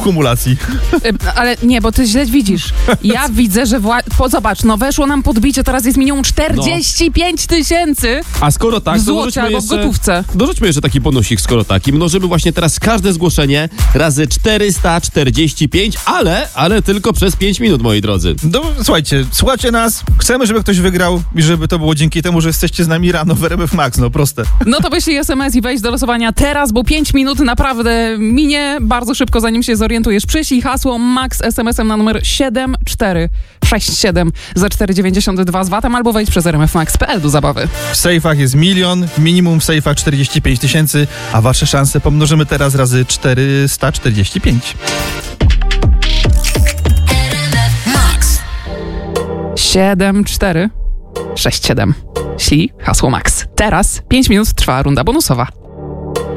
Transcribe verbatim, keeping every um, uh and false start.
kumulacji. Ale nie, bo ty źle widzisz. Ja widzę, że wła... po, zobacz, no weszło nam podbicie, teraz jest minimum czterdzieści pięć tysięcy. A skoro tak, w to złocie dorzućmy albo jeszcze, w gotówce. dorzućmy jeszcze taki bonusik, skoro taki. Mnożymy właśnie teraz każde zgłoszenie razy czterysta czterdzieści pięć, ale, ale tylko przez pięć minut, moi drodzy. No, słuchajcie, słuchajcie nas, chcemy, żeby ktoś wygrał i żeby to było dzięki temu, że jesteście z nami rano w R M F Max, no proste. No to wyślij es em es i wejdź do losowania teraz, bo pięć minut naprawdę minie bardzo szybko, zanim się zorientujesz. Przyślij hasło MAX es em esem na numer siedem cztery sześć siedem za cztery dziewięćdziesiąt dwa z vatem albo wejdź przez r m f max kropka p l do zabawy. W sejfach jest milion, minimum w sejfach czterdzieści pięć tysięcy, a wasze szanse pomnożymy teraz razy czterysta czterdzieści pięć. siedem cztery sześć siedem. Ślij hasło MAX. Teraz pięć minut trwa runda bonusowa.